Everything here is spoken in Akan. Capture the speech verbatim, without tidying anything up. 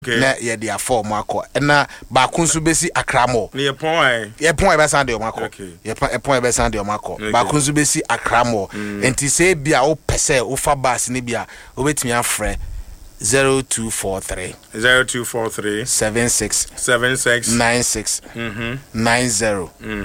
na ye dia form akọ na ba kunsu besi akramo ne ye pon ai ye pon e be san de o makọ ye pon e pon e be san de o makọ ba kunsu besi akramo enti se bia o pese o fa bus ne bia o betimi afre zero two four three zero two four three seven six seven six nine six mhm nine zero